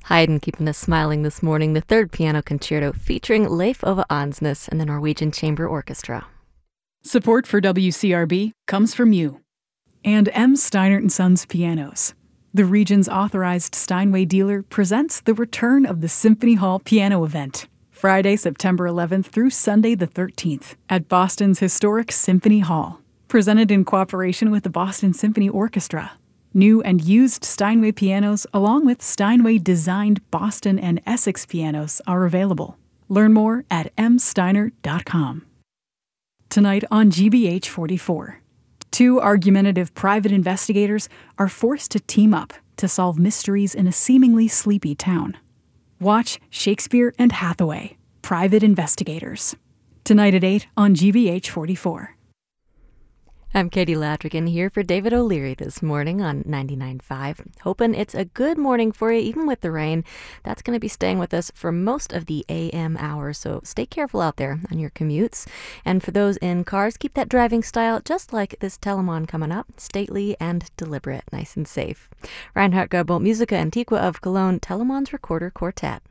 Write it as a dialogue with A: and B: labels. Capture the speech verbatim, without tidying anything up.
A: Haydn keeping us smiling this morning, the third piano concerto featuring Leif Ove Ansnes and the Norwegian Chamber Orchestra.
B: Support for W C R B comes from you. And M. Steinert and Sons Pianos. The region's authorized Steinway dealer presents the return of the Symphony Hall Piano Event, Friday, September eleventh through Sunday the thirteenth at Boston's historic Symphony Hall. Presented in cooperation with the Boston Symphony Orchestra. New and used Steinway pianos, along with Steinway-designed Boston and Essex pianos, are available. Learn more at m steiner dot com. Tonight on G B H forty-four. Two argumentative private investigators are forced to team up to solve mysteries in a seemingly sleepy town. Watch Shakespeare and Hathaway, Private Investigators. Tonight at eight on G B H forty-four.
A: I'm Katie Latrigan here for David O'Leary this morning on ninety-nine point five. Hoping it's a good morning for you, even with the rain. That's going to be staying with us for most of the A M hours, so stay careful out there on your commutes. And for those in cars, keep that driving style just like this Telemann coming up, stately and deliberate, nice and safe. Reinhard Goebel, Musica Antiqua of Cologne, Telemann's Recorder Quartet.